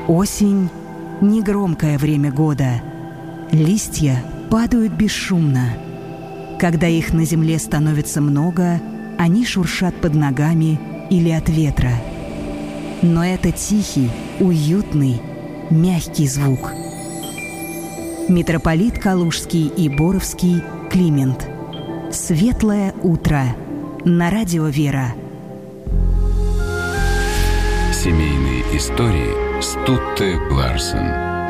Осень – негромкое время года. Листья падают бесшумно. Когда их на земле становится много, они шуршат под ногами или от ветра. Но это тихий, уютный, мягкий звук. Митрополит Калужский и Боровский Климент. Светлое утро. На радио «Вера». Семейные истории Стутте Ларсен.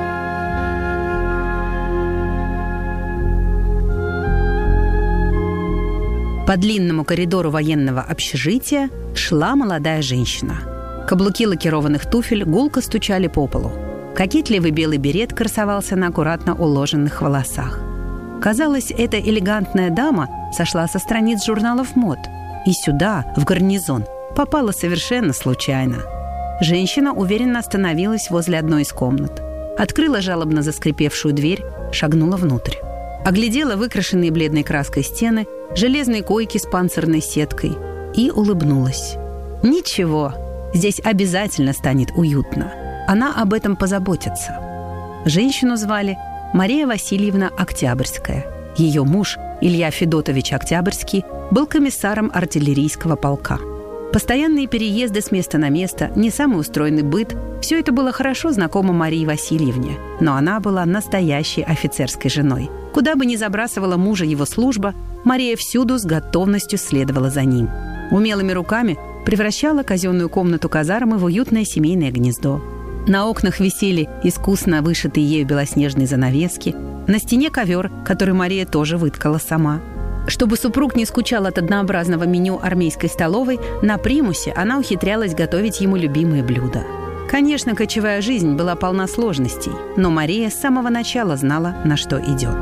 По длинному коридору военного общежития шла молодая женщина. Каблуки лакированных туфель гулко стучали по полу. Кокетливый белый берет красовался на аккуратно уложенных волосах. Казалось, эта элегантная дама сошла со страниц журналов мод и сюда, в гарнизон, попала совершенно случайно. Женщина уверенно остановилась возле одной из комнат, открыла жалобно заскрипевшую дверь, шагнула внутрь. Оглядела выкрашенные бледной краской стены, железные койки с панцирной сеткой и улыбнулась. Ничего, здесь обязательно станет уютно. Она об этом позаботится. Женщину звали Мария Васильевна Октябрьская. Ее муж, Илья Федотович Октябрьский, был комиссаром артиллерийского полка. Постоянные переезды с места на место, не самый устроенный быт – все это было хорошо знакомо Марии Васильевне, но она была настоящей офицерской женой. Куда бы ни забрасывала мужа его служба, Мария всюду с готовностью следовала за ним. Умелыми руками превращала казенную комнату казармы в уютное семейное гнездо. На окнах висели искусно вышитые ею белоснежные занавески, на стене ковер, который Мария тоже выткала сама. Чтобы супруг не скучал от однообразного меню армейской столовой, на примусе она ухитрялась готовить ему любимые блюда. Конечно, кочевая жизнь была полна сложностей, но Мария с самого начала знала, на что идет.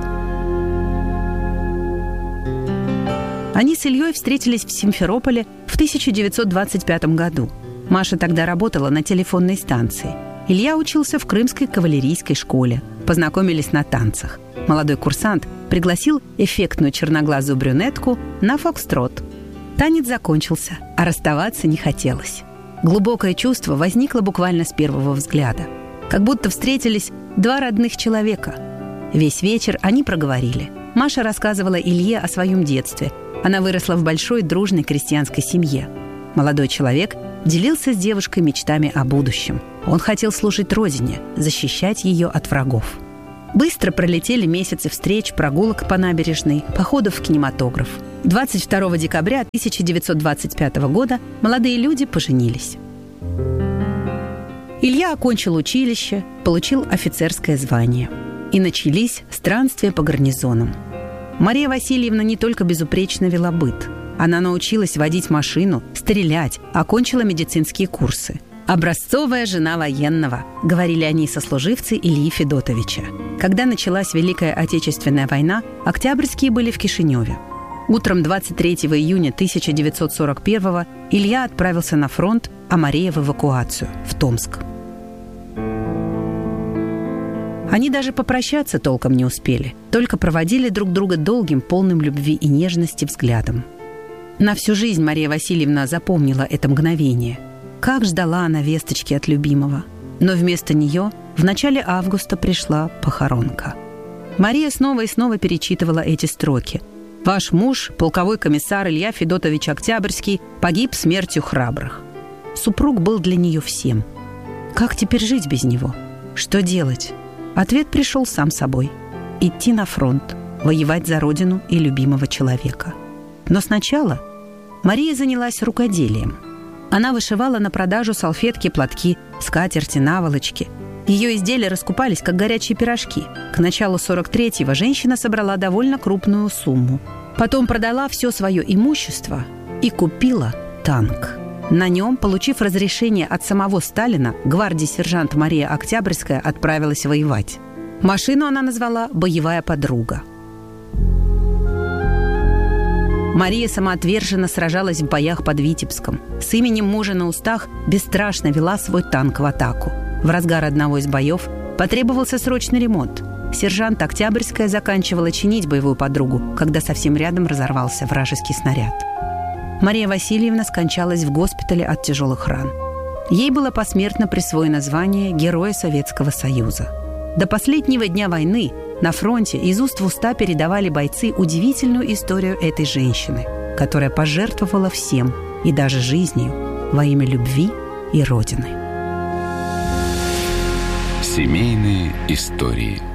Они с Ильей встретились в Симферополе в 1925 году. Маша тогда работала на телефонной станции. Илья учился в Крымской кавалерийской школе. Познакомились на танцах. Молодой курсант пригласил эффектную черноглазую брюнетку на фокстрот. Танец закончился, а расставаться не хотелось. Глубокое чувство возникло буквально с первого взгляда. Как будто встретились два родных человека. Весь вечер они проговорили. Маша рассказывала Илье о своем детстве. Она выросла в большой дружной крестьянской семье. Молодой человек делился с девушкой мечтами о будущем. Он хотел служить родине, защищать ее от врагов. Быстро пролетели месяцы встреч, прогулок по набережной, походов в кинематограф. 22 декабря 1925 года молодые люди поженились. Илья окончил училище, получил офицерское звание. И начались странствия по гарнизонам. Мария Васильевна не только безупречно вела быт. Она научилась водить машину, стрелять, окончила медицинские курсы. «Образцовая жена военного», — говорили они сослуживцы Ильи Федотовича. Когда началась Великая Отечественная война, Октябрьские были в Кишиневе. Утром 23 июня 1941-го Илья отправился на фронт, а Мария в эвакуацию, в Томск. Они даже попрощаться толком не успели, только проводили друг друга долгим, полным любви и нежности взглядом. На всю жизнь Мария Васильевна запомнила это мгновение. Как ждала она весточки от любимого. Но вместо нее в начале августа пришла похоронка. Мария снова и снова перечитывала эти строки. «Ваш муж, полковой комиссар Илья Федотович Октябрьский, погиб смертью храбрых». Супруг был для нее всем. Как теперь жить без него? Что делать? Ответ пришел сам собой. Идти на фронт, воевать за родину и любимого человека. Но сначала Мария занялась рукоделием. Она вышивала на продажу салфетки, платки, скатерти, наволочки. Ее изделия раскупались, как горячие пирожки. К началу 43-го женщина собрала довольно крупную сумму. Потом продала все свое имущество и купила танк. На нем, получив разрешение от самого Сталина, гвардии-сержант Мария Октябрьская отправилась воевать. Машину она назвала «Боевая подруга». Мария самоотверженно сражалась в боях под Витебском. С именем мужа на устах бесстрашно вела свой танк в атаку. В разгар одного из боев потребовался срочный ремонт. Сержант Октябрьская заканчивала чинить боевую подругу, когда совсем рядом разорвался вражеский снаряд. Мария Васильевна скончалась в госпитале от тяжелых ран. Ей было посмертно присвоено звание Героя Советского Союза. До последнего дня войны на фронте из уст в уста передавали бойцы удивительную историю этой женщины, которая пожертвовала всем и даже жизнью во имя любви и Родины. Семейные истории.